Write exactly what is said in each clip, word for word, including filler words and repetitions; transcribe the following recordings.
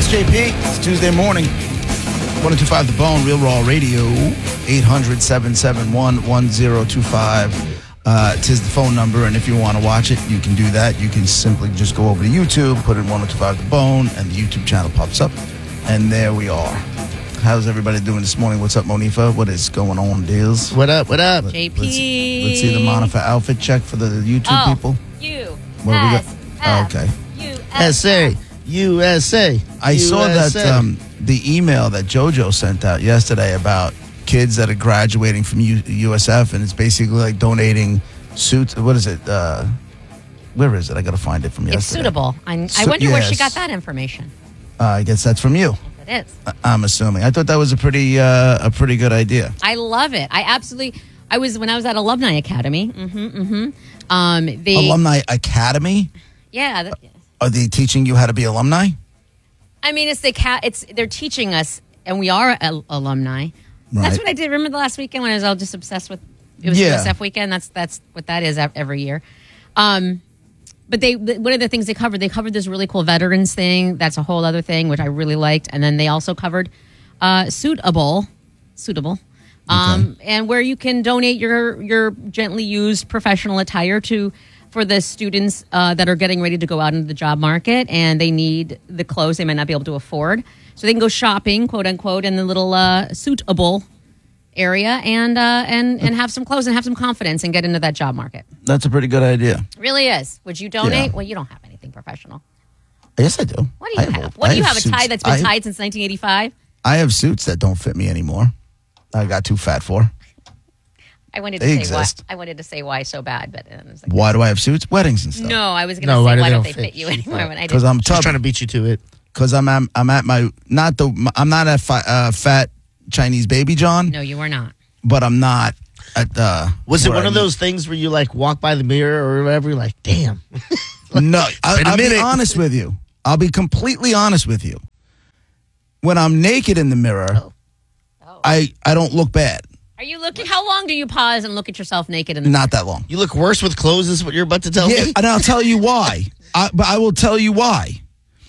J P. It's Tuesday morning. one oh two point five The Bone, Real Raw Radio. eight hundred, seven seven one, one oh two five. Uh, tis the phone number, and if you want to watch it, you can do that. You can simply just go over to YouTube, put in one oh two point five The Bone, and the YouTube channel pops up. And there we are. How's everybody doing this morning? What's up, Monifa? What is going on, deals? What up, what up? J P. Let's, let's see the Monifa outfit check for the YouTube oh, people. U What have we got? S Oh, okay. U S A. U S A. I saw that um, the email that JoJo sent out yesterday about kids that are graduating from U- USF, and it's basically like donating suits. What is it? Uh, where is it? I got to find it from It's yesterday. suitable. I'm, Su- I wonder where she yes. got that information. Uh, I guess that's from you. It is. I- I'm assuming. I thought that was a pretty uh, a pretty good idea. I love it. I absolutely. I was when I was at Alumni Academy. Mm-hmm. Mm-hmm. Um, the Alumni Academy? Yeah. The, Are they teaching you how to be alumni? I mean, it's the cat. It's they're teaching us, and we are al- alumni. That's Right. what I did. Remember the last weekend when I was all just obsessed with it was Yeah. U S F weekend. That's that's what that is ev- every year. Um, but they th- one of the things they covered, they covered this really cool veterans thing. That's a whole other thing which I really liked. And then they also covered uh, suitable, suitable, um, and where you can donate your your gently used professional attire to. For the students uh, that are getting ready to go out into the job market and they need the clothes they might not be able to afford. So they can go shopping, quote unquote, in the little uh, suitable area and uh, and and have some clothes and have some confidence and get into that job market. That's a pretty good idea. It really is. Would you donate? Yeah. Well, you don't have anything professional. Yes, I do. What do you I have? have- What I do you have have? A tie suits. that's been I- tied since nineteen eighty-five? I have suits that don't fit me anymore. I got too fat for. I wanted to They say exist. why. I wanted to say why so bad, but uh, it was like, Why do I have suits? Weddings and stuff. no, I was going to No, say why do why they don't don't they fit fit? you anymore? When I Because did. I'm Just tough. trying to beat you to it. Because I'm at, I'm at my not the I'm not at fi, uh, fat Chinese baby John, No, you are not. but I'm not at the. Was it where one I of need- those things where you like walk by the mirror or whatever, you're like, damn. No, I, been a I'll be minute. honest with you. I'll be completely honest with you. When I'm naked in the mirror, Oh. I I don't look bad. Are you looking? How long do you pause and look at yourself naked in the Not that long. You look worse with clothes, is what you're about to tell Yeah, me? and I'll tell you why. I, but I will tell you why.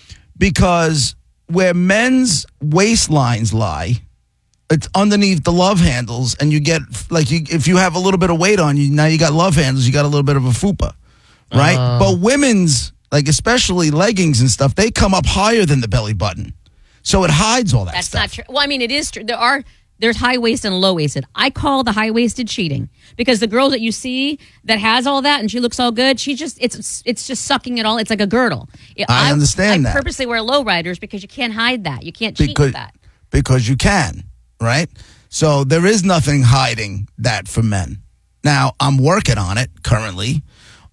Because where men's waistlines lie, it's underneath the love handles, and you get like you, if you have a little bit of weight on you, now you got love handles, you got a little bit of a fupa, right? Oh. But women's, like especially leggings and stuff, they come up higher than the belly button, so it hides all that That's stuff. not true. Well, I mean, it is true. There are there's high waist and low waisted. I call the high waisted cheating because the girl that you see that has all that and she looks all good, she just it's it's just sucking it all. It's like a girdle. I understand I that. purposely wear low riders because you can't hide that. You can't cheat because with that. because you can, right? So there is nothing hiding that for men. Now I'm working on it currently,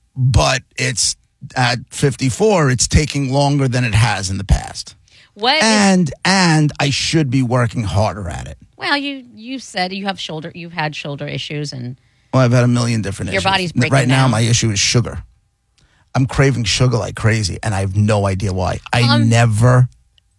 but it's at fifty-four. It's taking longer than it has in the past, What? is- and and I should be working harder at it. well, you you said you have shoulder. You've had shoulder issues and Well, I've had a million different Your issues. body's breaking right now. down. My issue is sugar. I'm craving sugar like crazy, and I have no idea why. I Um, never,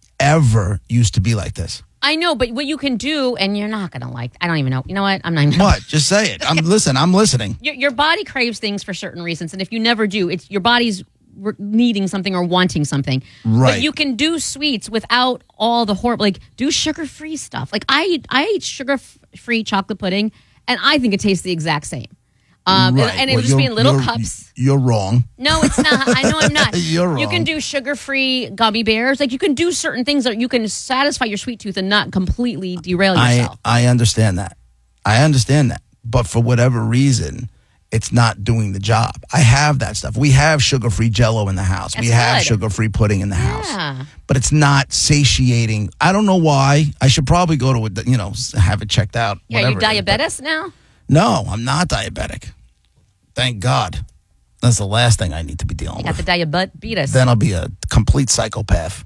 ever used to be like this. I know, but what you can do, and you're not gonna like. I don't even know. You know what? I'm not even. What? Just say it. I'm listen. I'm listening. Your, your body craves things for certain reasons, and if you never do, it's your body's re- needing something or wanting something. Right. But you can do sweets without all the horrible. Like do sugar free stuff. Like I eat, I eat sugar free chocolate pudding, and I think it tastes the exact same. Um, Right. and, and it Well, would just be you're- in little you're- cups. You're wrong. No, it's not. I know I'm not. You're You can wrong. do sugar free gummy bears. Like you can do certain things that you can satisfy your sweet tooth and not completely derail I yourself. I understand that. I understand that. But for whatever reason, it's not doing the job. I have that stuff. We have sugar-free Jello in the house. we That's have good. sugar-free pudding in the Yeah. house. But it's not satiating. I don't know why. I should probably go to a, you know, have it checked out. yeah, are you whatever it is. But diabetic now? No, I'm not diabetic. Thank God. That's the last thing I need to be dealing You got with. the diabetes. Then I'll be a complete psychopath.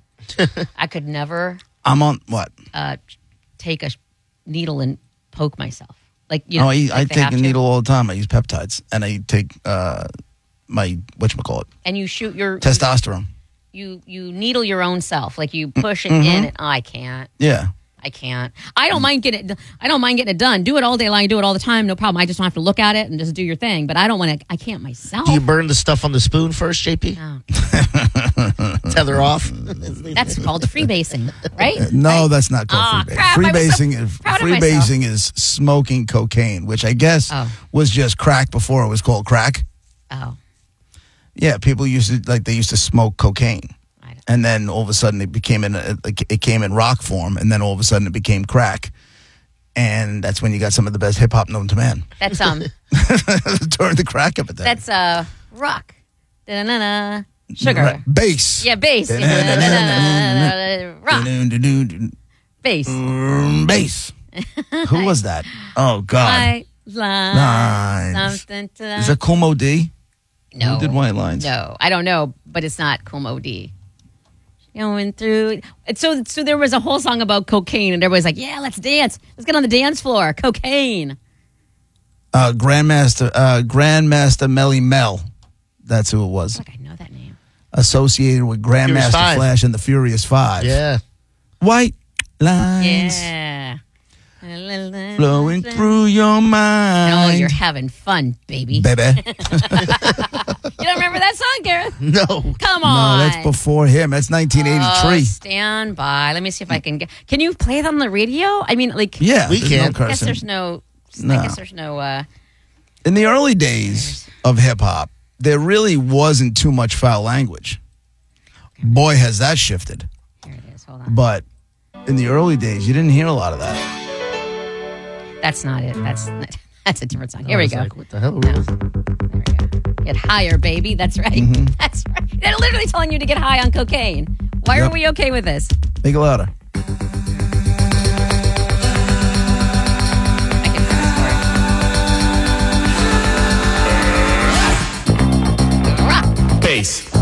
I could never I'm on what? uh, take a sh- needle and poke myself. Like you know, No, I, like I they take have a to. needle all the time. I use peptides, and I take uh, my whatchamacallit, and you shoot your testosterone. You you needle your own self. Like you push it Mm-hmm. in. And I can't. Yeah. I can't. I don't mind getting it. I don't mind getting it done. Do it all day long. Do it all the time. No problem. I just don't have to look at it and just do your thing. But I don't want to. I can't myself. Do you burn the stuff on the spoon first, J P? Oh. tether off. That's called freebasing, right? No, Right? that's not called Ah, freebasing. crap, I was so Freebasing is proud of myself. freebasing is smoking cocaine, which I guess Oh. was just crack before it was called crack. Oh, Yeah, people used to like they used to smoke cocaine, I don't- and then all of a sudden it became in a, it came in rock form, and then all of a sudden it became crack, and that's when you got some of the best hip hop known to man that's um, during the crack epidemic. that's uh, rock, Da-na-na-na. Sugar, Right. Bass. yeah, bass, rock, bass. Mm, bass. Who was that? Oh God. White lines, Lines. something to Is that Cool Mo D? no, Who did White Lines? No, I don't know, but it's not Cool Mo D. Going through, and so so there was a whole song about cocaine, and everybody's like, "Yeah, let's dance, let's get on the dance floor." Cocaine. Uh, Grandmaster, uh, Grandmaster Melly Mel. That's who it was. Like I know that name. Associated with Grandmaster Five. Flash and the Furious Five. Yeah. White lines Yeah. flowing through your mind. Oh, you're having fun, baby. Baby. You don't remember that song, Gareth? No. Come No, on. that's before him. That's nineteen eighty-three. Oh, stand by. Let me see if I can get. Can you play it on the radio? I mean, like. Yeah, We there's can. no I guess cursing. there's no. No. I guess there's no. Uh, In the early days of hip hop, there really wasn't too much foul language. Boy, has that shifted. here it is. Hold on. But in the early days, you didn't hear a lot of that. That's not it. That's that's a different song. I Here we was go. Like, what the hell? No. There we go. Get higher, baby. That's right. Mm-hmm. That's right. They're literally telling you to get high on cocaine. Why Yep. are we okay with this? Make it louder. I can fast forward. Rock. Bass.